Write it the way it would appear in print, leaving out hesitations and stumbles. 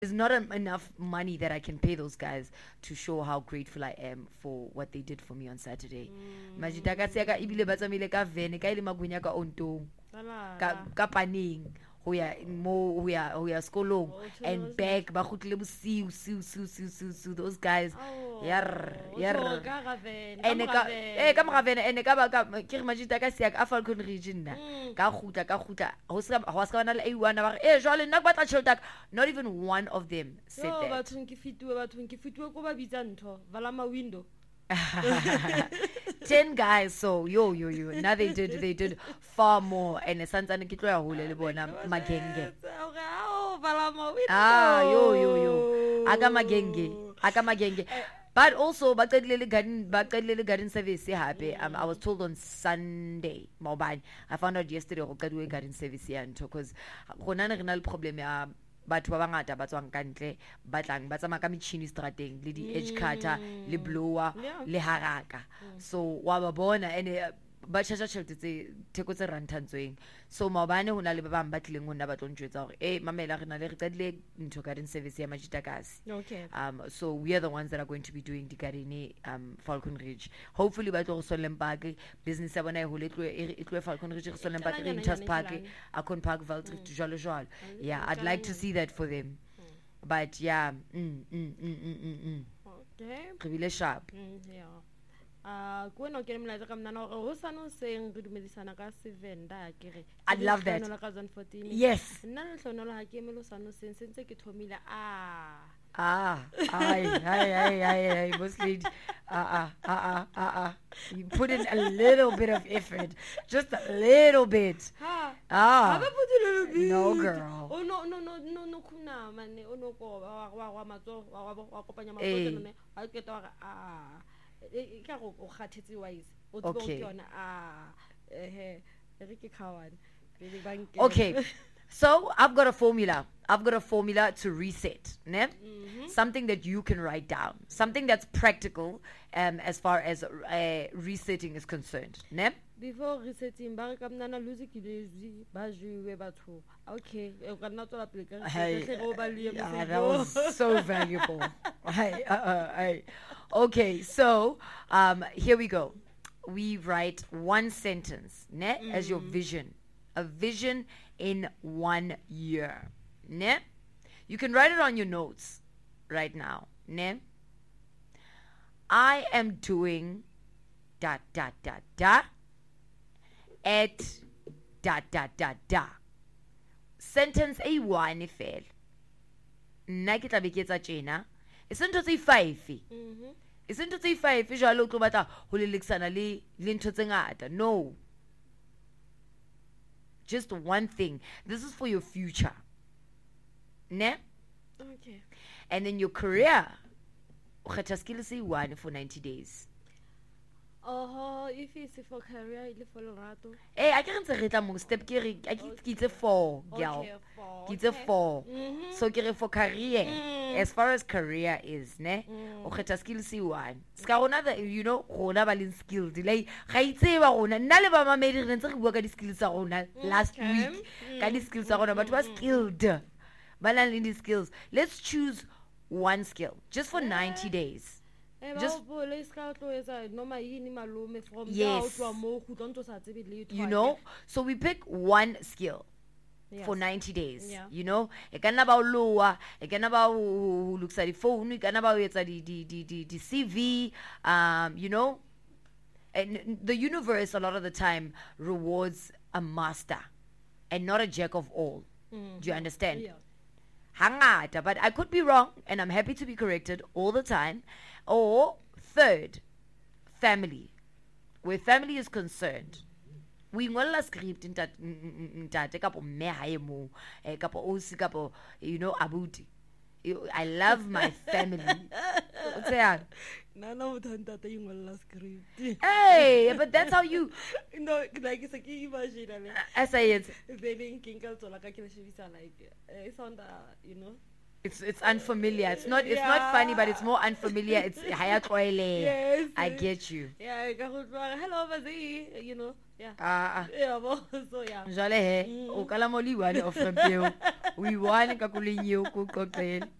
there's not enough money that I can pay those guys to show how grateful I am for what they did for me on Saturday. Majita ka tseka ibile ba tsamile ka vene ka ile magwenya ka ontong ka paneng ho ya skolong and back ba khutlile bosiu siu those guys yar ene ka magavene ene ka ba ke re Majita ka sia ka Falcon region na ka khutla ho ska bana le A1 ba jwale nna ba tla tšhelta. Not even one of them said that. bathong ke fitwe ko ba bitsa ntho vala ma window 10 guys, so yo now they did far more, and santsane ke tlo ya hole le bona magenge yo aka magenge. But also baqedile garden service happy. I was told on Sunday mobile. I found out yesterday go qedwe garden service ya ntho because gona ne rena le problem ya batho ba bangata ba tswang kantle ba tlang ba tsamaya ka metšhini strateng le di edge cutter le blower le haraka. So wa ba bona ene ba charge tšhelete theko tse rantantsweng. So maobane ho na le ba bang ba tlileng ho nna ba tlo ntjwetsa hore mamela re na le re qadile ntho garden service ya Majita kasi. Okay. So we are the ones that are going to be doing the garden Falcon Ridge. Hopefully ba tlo go Soleng Park business ya bona e hole e tlo Falcon Ridge go Soleng Park Rangers Park Akon Park Valtric jalo. Yeah, I'd like to see that for them. But yeah, Okay. re bile sharp. Yeah. Ko no ke molaetsa ka mnana gore ho sano seng re dumedisana ka Sevenda ke re I love that. ka 14. Yes. Nna le hlonolo ha ke emelo sano seng sentse ke thomile Ay, boss lady. You put in a little bit of effort, just a little bit. No girl. Oh no kuna mane o no ko wa matso wa kopanya matso ne ha ke ta ka go kgathetse wise o tlo ke yona re ke khawana okay. So I've got a formula to reset, ne? Something that you can write down, something that's practical as far as resetting is concerned, ne? Before resetting ba ka mnana lose ke lezi ba jwe batho. Okay e ka nna tsola pele ka that was so valuable. Okay, so here we go. We write one sentence, ne, as your vision. A vision in 1 year, ne? You can write it on your notes right now, ne? I am doing ... at ... Sentence A1 fela. Nna ke tla be ke etsa tjena. E sentho tse 5. E sentho tse 5 jalo o tlo batla ho lelekisana le ntho tse ngata. No. Just one thing. This is for your future. Ne? Okay. And then your career. Ukhetha skill say 1 for 90 days. If it's for career ile for lerato. I can't say retla mo step ke re a ke itse 4 girl. Okay, 4. Ke itse 4. So ke re for career. As far as career is, ne? Ukhetha skill say 1. Ska rona that rona ba leng skilled. Like ga itse ba rona nna le ba mamedi re ntse re bua ka di skills tsa rona last week. Ka di skills tsa rona batho ba skilled. Ba nang le di skills. Let's choose one skill just for 90 days. Just yes. So we pick one skill for 90 days. Yeah. E kana ba o loa, e kana ba o lukisa di phone, e kana ba o etsa di CV, and the universe a lot of the time rewards a master and not a jack of all. Do you understand? Yeah. Hangata, but I could be wrong, and I'm happy to be corrected all the time. Or third, family. Where family is concerned, we ngolla script in that kapo me hae mo kapo osi kapo abuti. I love my family. What's that? Nana utanta te ngolla script. Hey, but that's how you No, like it's like imagine as I it. Being kinkal to like I can like it sound it's unfamiliar. It's not funny, but it's more unfamiliar. It's higher toilet. Yes. I get you. Yeah, ka go tloga, hello Bazi, you know. Yeah. Yeah, So yeah. jale he o kala mo le one of the peo. We one ka kulinyo ku kokela.